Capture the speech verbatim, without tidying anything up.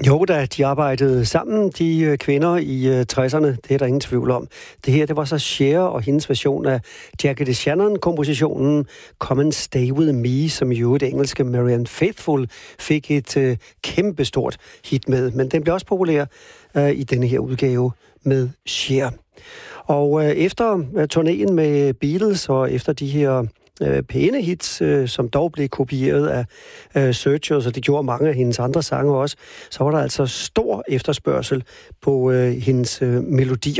Jo da, de arbejdede sammen, de kvinder i tresserne, det er der ingen tvivl om. Det her, det var så Cher og hendes version af Jackie DeShannon-kompositionen Come and Stay With Me, som jo det engelske Marianne Faithfull fik et uh, kæmpestort hit med. Men den blev også populær uh, i denne her udgave med Cher. Og uh, efter uh, turnéen med Beatles og efter de her Øh, pæne hits, øh, som dog blev kopieret af øh, Searchers, og det gjorde mange af hendes andre sange også, så var der altså stor efterspørgsel på øh, hendes øh, melodier.